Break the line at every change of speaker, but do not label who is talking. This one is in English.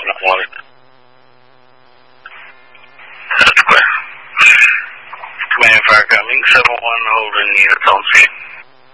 not wanted. That's clear. Command Fire coming, 7-1 holding units on scene.